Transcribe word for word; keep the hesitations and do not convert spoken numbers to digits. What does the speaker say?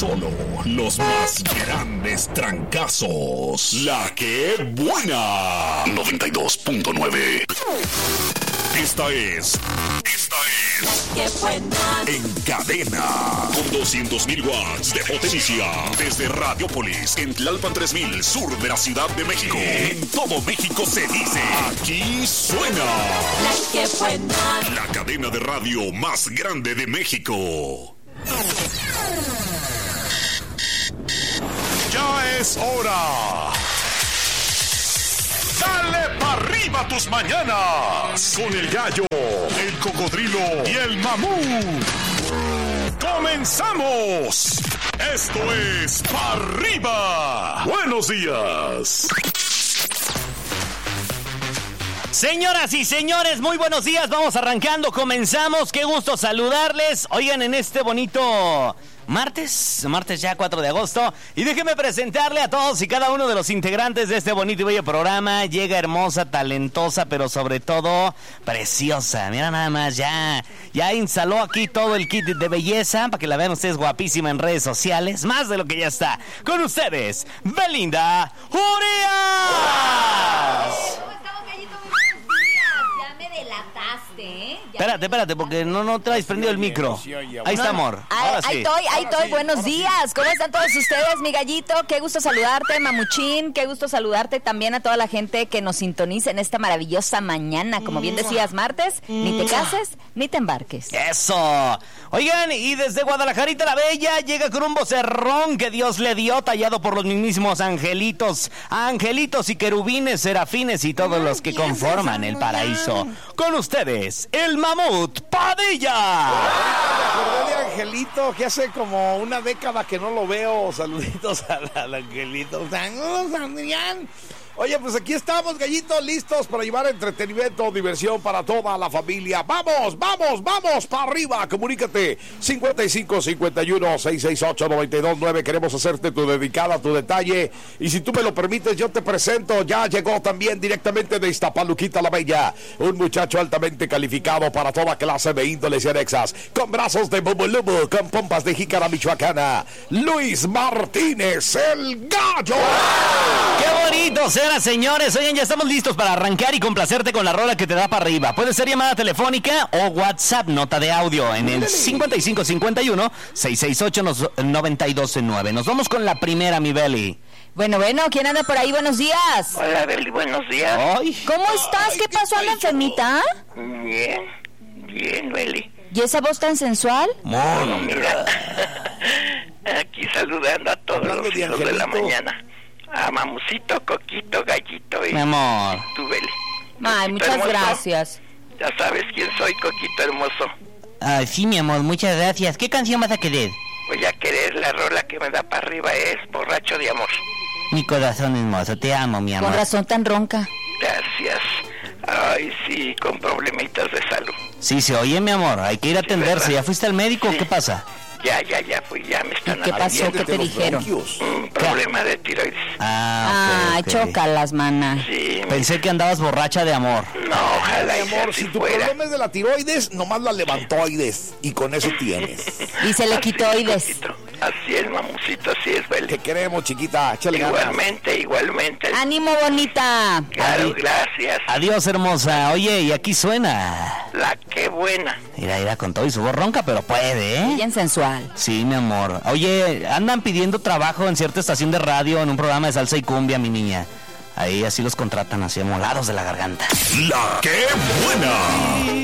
Solo los más grandes trancazos. La que buena. noventa y dos punto nueve. Esta es... Esta es... La que buena. En cadena. Con doscientos mil watts de potencia. Desde Radiopolis, en Tlalpan tres mil, sur de la Ciudad de México. En todo México se dice... Aquí suena... La que buena. La cadena de radio más grande de México. Ya es hora. Dale pa' arriba tus mañanas. Con el gallo, el cocodrilo y el mamut. ¡Comenzamos! Esto es Pa' Arriba. Buenos días. Señoras y señores, muy buenos días. Vamos arrancando, comenzamos. Qué gusto saludarles. Oigan, en este bonito martes, martes ya cuatro de agosto. Y déjenme presentarle a todos y cada uno de los integrantes de este bonito y bello programa. Llega hermosa, talentosa, pero sobre todo preciosa. Mira nada más, ya, ya instaló aquí todo el kit de belleza para que la vean ustedes guapísima en redes sociales. Más de lo que ya está. Con ustedes, Belinda Urias. Delataste, ¿eh? Ya Espérate, espérate, porque no, no traes prendido el micro. Ahí está, amor. Ahí, Ahora sí. ahí estoy, ahí estoy. Buenos días. ¿Cómo están todos ustedes, mi gallito? Qué gusto saludarte, mamuchín. Qué gusto saludarte también a toda la gente que nos sintoniza en esta maravillosa mañana. Como bien decías, martes, ni te cases, ni te embarques. ¡Eso! Oigan, y desde Guadalajarita la Bella llega con un vocerrón que Dios le dio, tallado por los mismos angelitos, angelitos y querubines, serafines y todos los que conforman el paraíso. Con ustedes, el mamut Padilla. Me acordé de Angelito, que hace como una década que no lo veo. Saluditos al, al Angelito. Saludos, Adrián. Oye, pues aquí estamos, gallitos, listos para llevar entretenimiento, diversión para toda la familia. ¡Vamos, vamos, vamos! ¡Para arriba! Comunícate. cincuenta y cinco cincuenta y uno seiscientos sesenta y ocho noventa y dos nueve. Queremos hacerte tu dedicada, tu detalle. Y si tú me lo permites, yo te presento. Ya llegó también directamente de Iztapaluquita la Bella. Un muchacho altamente calificado para toda clase de índoles y anexas. Con brazos de bubulubu, con pompas de jícara michoacana. Luis Martínez, el gallo. ¡Qué bonito, señoras, señores! Oigan, ya estamos listos para arrancar y complacerte con la rola que te da para arriba. Puede ser llamada telefónica o WhatsApp, nota de audio en el cincuenta y cinco cincuenta y uno seiscientos sesenta y ocho noventa y dos nueve. Nos vamos con la primera, mi Beli. Bueno, bueno, ¿quién anda por ahí? Buenos días. Hola, Beli, buenos días. Ay. ¿Cómo estás? ¿Qué pasó? ¿Anda enfermita? Bien, bien, Beli. ¿Y esa voz tan sensual? Bueno, mira, aquí saludando a todos Hablando los de hijos de la Angelito. mañana. A Mamucito, Coquito, Gallito y Mi amor. tú, Beli. Ay, Coquito muchas hermoso. gracias. Ya sabes quién soy, Coquito hermoso. Ay, sí, mi amor, muchas gracias. ¿Qué canción vas a querer? Voy a querer la rola que me da para arriba, es Borracho de Amor. Mi corazón hermoso, te amo, mi amor. Con razón tan ronca. Gracias. Ay, sí, con problemitas de salud. Sí, se oye, mi amor, hay que ir a atenderse. ¿verdad? ¿Ya fuiste al médico o Sí. qué pasa? Ya, ya, ya fui, ya me están ¿Y qué pasó? ¿Qué te los dijeron? bronquios. Un problema de tiroides. Ah, Ah, ok, ok. chócalas, mana. Sí, me- Pensé que andabas borracha de amor. no, ojalá y Mi sea amor, así si tu fuera. problema es de la tiroides, nomás la levantoides. Y con eso tienes. Y se le Así quitó es, oides. Coquito. Así es, mamucito, así es, Beli. Te queremos, chiquita. Échale ganas. Igualmente, igualmente. ¡Ánimo, bonita! Claro, Adi- gracias. Adiós, hermosa. Oye, y aquí suena. La que buena. Mira, mira, con todo y su voz ronca, pero puede, ¿eh? Bien sensual. Sí, mi amor. Oye, andan pidiendo trabajo en cierta estación de radio, en un programa de salsa y cumbia, mi niña. Ahí así los contratan, así amolados de la garganta. La que buena.